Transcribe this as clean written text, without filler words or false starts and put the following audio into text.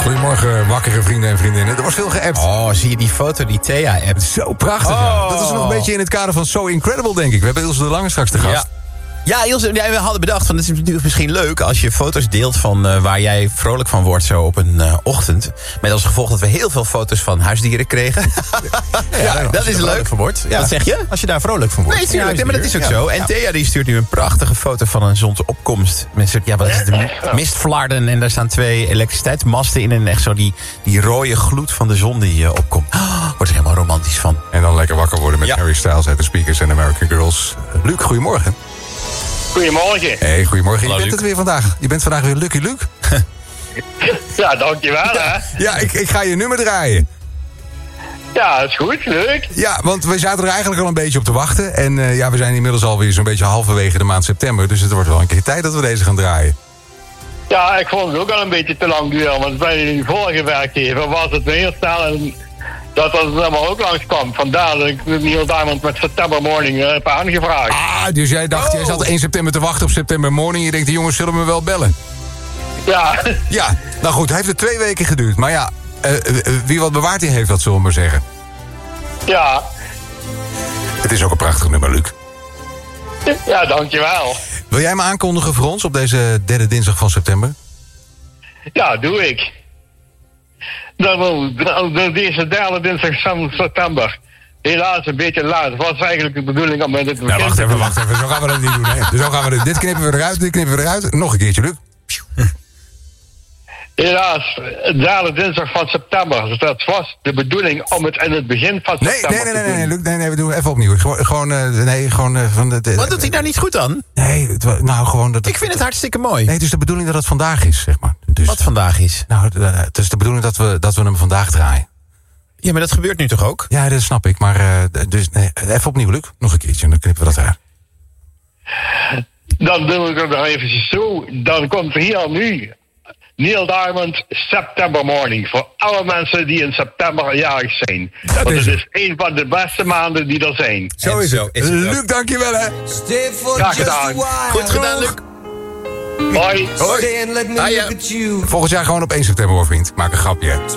Goedemorgen, wakkere vrienden en vriendinnen. Er was veel geappt. Oh, zie je die foto die Thea appt? Zo prachtig. Ja. Dat is nog een beetje in het kader van So Incredible, denk ik. We hebben Ilse de Lange straks te gast. Ja, Ilse, we hadden bedacht, van, het is natuurlijk misschien leuk als je foto's deelt van waar jij vrolijk van wordt zo op een ochtend. Met als gevolg dat we heel veel foto's van huisdieren kregen. Dat is leuk. Van wordt. Ja. Wat zeg je? Als je daar vrolijk van wordt. Nee, tuurlijk, maar dat is ook zo. En Thea die stuurt nu een prachtige foto van een zonsopkomst. Met soort, wat is het? Mistflarden en daar staan 2 elektriciteitsmasten in. En echt zo die rode gloed van de zon die opkomt. Wordt er helemaal romantisch van. En dan lekker wakker worden met Harry Styles uit de Speakers en American Girls. Luc, goedemorgen. Goedemorgen. Hey, goedemorgen. Hallo, Je bent Luc. het weer vandaag. Je bent vandaag weer Lucky Luke. Ja, dankjewel hè. Ja, ik ga je nummer draaien. Ja, dat is goed, leuk. Ja, want we zaten er eigenlijk al een beetje op te wachten. En we zijn inmiddels alweer zo'n beetje halverwege de maand september. Dus het wordt wel een keer tijd dat we deze gaan draaien. Ja, ik vond het ook al een beetje te lang duren. Want bij die vorige werkgever was het weer snel en dat het allemaal ook langskwam. Vandaar dat ik Neil Diamond met September Morning heb aangevraagd. Ah, dus jij dacht, jij zat 1 september te wachten op September Morning. Je denkt, de jongens zullen me wel bellen. Ja. Ja, nou goed, hij heeft het 2 weken geduurd. Maar ja, wie wat bewaard die heeft, dat zullen we maar zeggen. Ja. Het is ook een prachtig nummer, Luc. Ja, dankjewel. Wil jij me aankondigen voor ons op deze 3e dinsdag van september? Ja, doe ik. Deze 3e dinsdag van september. Helaas een beetje laat. Het was eigenlijk de bedoeling om met dit Nou, wacht even. Zo gaan we dat niet doen, hè. Dus zo gaan we dit knippen we eruit, dit knippen we eruit. Nog een keertje, Luc. Helaas, de 3e dinsdag van september. Dus dat was de bedoeling om het in het begin van september te doen. Nee, Luc, nee, we doen even opnieuw. Gewoon van de... Wat doet hij nou niet goed dan? Nee, gewoon dat... Ik vind het hartstikke mooi. Nee, het is de bedoeling dat het vandaag is, zeg maar. Dus, Wat vandaag is. nou, het is de bedoeling dat we hem vandaag draaien. Ja, maar dat gebeurt nu toch ook? Ja, dat snap ik, maar dus nee, even opnieuw, Luc. Nog een keertje en dan knippen we dat eruit. Dan doe ik het nog eventjes zo. Dan komt er hier nu Neil Diamond, September Morning. Voor alle mensen die in september jarig zijn. Want het is een van de beste maanden die er zijn. Zo is het. Luc, dankjewel, hè. Graag gedaan. Goed gedaan, Luc. Hoi. Hoi. Volgend jaar gewoon op 1 september, hoor, vriend. Maak een grapje.